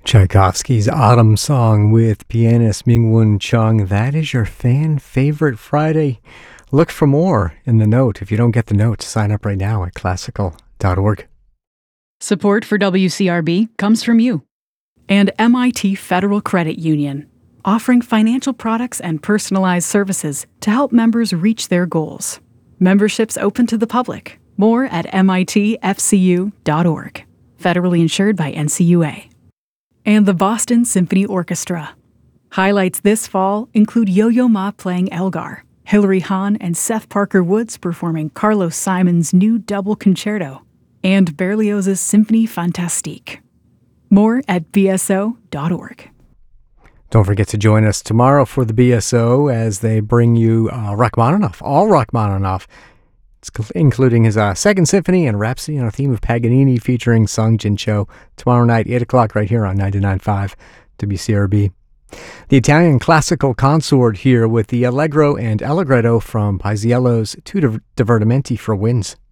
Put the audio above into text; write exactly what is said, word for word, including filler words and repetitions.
Tchaikovsky's Autumn Song with pianist Ming-Woon Chung. That is your fan favorite Friday. Look for more in the note. If you don't get the note, sign up right now at classical dot org. Support for W C R B comes from you and M I T Federal Credit Union, offering financial products and personalized services to help members reach their goals. Memberships open to the public. More at M I T F C U dot org. Federally insured by N C U A. And the Boston Symphony Orchestra. Highlights this fall include Yo-Yo Ma playing Elgar, Hilary Hahn and Seth Parker Woods performing Carlos Simon's new double concerto, and Berlioz's Symphonie Fantastique. More at B S O dot org. Don't forget to join us tomorrow for the B S O as they bring you uh, Rachmaninoff, all Rachmaninoff, including his uh, Second Symphony and Rhapsody on a theme of Paganini featuring Sung Jin Cho tomorrow night, eight o'clock right here on ninety-nine point five W C R B. The Italian classical consort here with the Allegro and Allegretto from Paisiello's Two Divertimenti for winds.